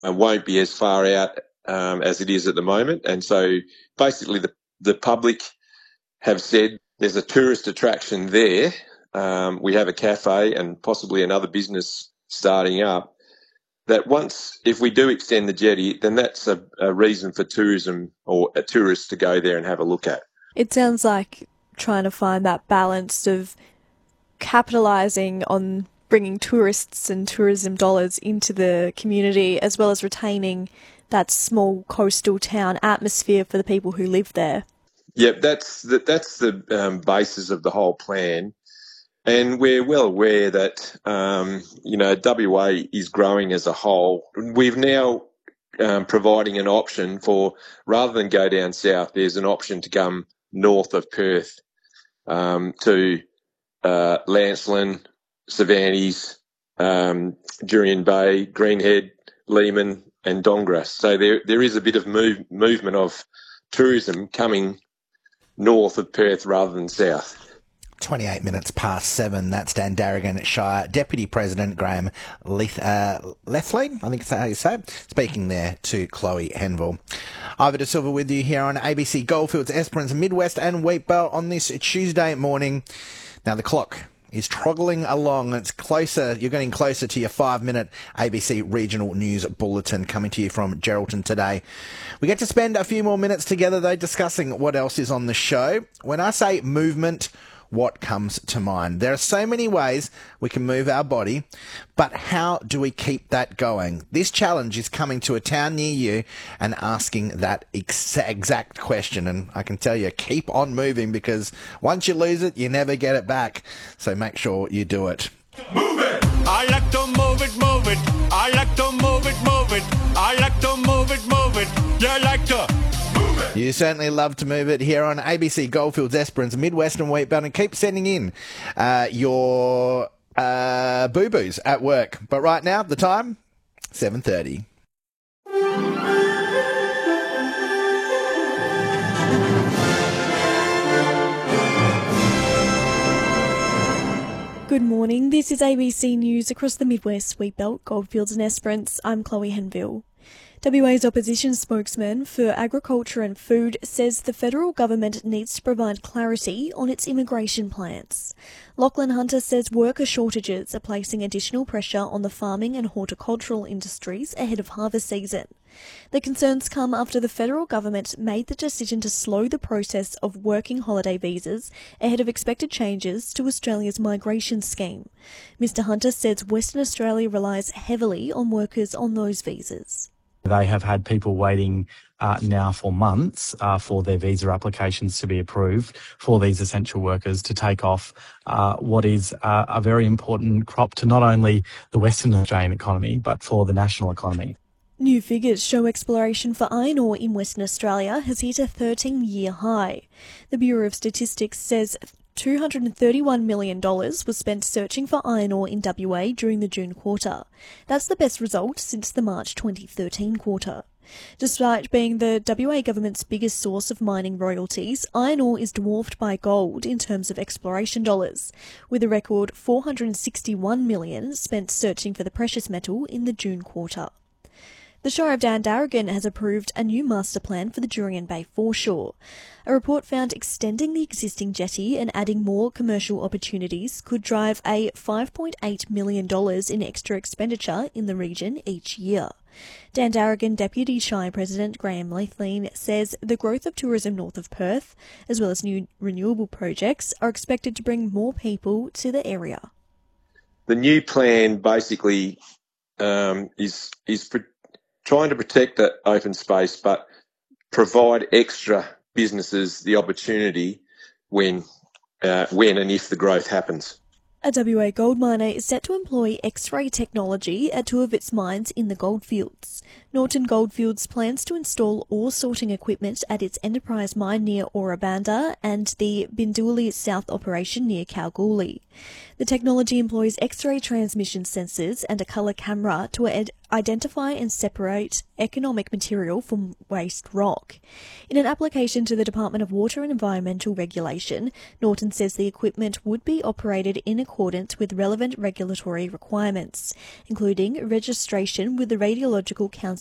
won't be as far out as it is at the moment. And so basically the public have said there's a tourist attraction there. We have a cafe and possibly another business starting up. That if we do extend the jetty, then that's a reason for tourism or tourists to go there and have a look at. It sounds like trying to find that balance of capitalising on bringing tourists and tourism dollars into the community, as well as retaining that small coastal town atmosphere for the people who live there. Yeah, that's the basis of the whole plan. And we're well aware that, WA is growing as a whole. We've now providing an option for, rather than go down south, there's an option to come north of Perth to Lancelin, Savannes, Jurien Bay, Greenhead, Lehman and Dongras. So there is a bit of movement of tourism coming north of Perth rather than south. 28 minutes past 7. That's Dan Darrigan Shire Deputy President Graham Lethlean, I think that's how you say it, speaking there to Chloe Henville. Ivor De Silva with you here on ABC Goldfields, Esperance, Midwest and Wheatbelt on this Tuesday morning. Now the clock is troggling along. It's closer. You're getting closer to your 5-minute ABC Regional News Bulletin coming to you from Geraldton today. We get to spend a few more minutes together, though, discussing what else is on the show. When I say movement, what comes to mind? There are so many ways we can move our body, but how do we keep that going? This challenge is coming to a town near you and asking that exact question. And I can tell you, keep on moving, because once you lose it, you never get it back. So make sure you do it. Move it! I like to move it, move it. I like to move it, move it. I like to move it, move it. You like to move it. You certainly love to move it here on ABC Goldfields, Esperance, Midwest and Wheatbelt, and keep sending in your boo-boos at work. But right now, the time, 7:30. Good morning, this is ABC News across the Midwest, Wheatbelt, Goldfields and Esperance. I'm Chloe Henville. WA's opposition spokesman for Agriculture and Food says the federal government needs to provide clarity on its immigration plans. Lachlan Hunter says worker shortages are placing additional pressure on the farming and horticultural industries ahead of harvest season. The concerns come after the federal government made the decision to slow the process of working holiday visas ahead of expected changes to Australia's migration scheme. Mr Hunter says Western Australia relies heavily on workers on those visas. They have had people waiting now for months for their visa applications to be approved for these essential workers to take off what is a very important crop to not only the Western Australian economy, but for the national economy. New figures show exploration for iron ore in Western Australia has hit a 13-year high. The Bureau of Statistics says $231 million was spent searching for iron ore in WA during the June quarter. That's the best result since the March 2013 quarter. Despite being the WA government's biggest source of mining royalties, iron ore is dwarfed by gold in terms of exploration dollars, with a record $461 million spent searching for the precious metal in the June quarter. The Shire of Dan Darrigan has approved a new master plan for the Jurien Bay foreshore. A report found extending the existing jetty and adding more commercial opportunities could drive a $5.8 million in extra expenditure in the region each year. Dan Darrigan Deputy Shire President Graham Lethlean says the growth of tourism north of Perth, as well as new renewable projects, are expected to bring more people to the area. The new plan basically is trying to protect that open space, but provide extra businesses the opportunity when and if the growth happens. A WA gold miner is set to employ X-ray technology at two of its mines in the goldfields. Norton Goldfields plans to install ore sorting equipment at its Enterprise mine near Ora Banda and the Binduli South operation near Kalgoorlie. The technology employs X-ray transmission sensors and a colour camera to identify and separate economic material from waste rock. In an application to the Department of Water and Environmental Regulation, Norton says the equipment would be operated in accordance with relevant regulatory requirements, including registration with the Radiological Council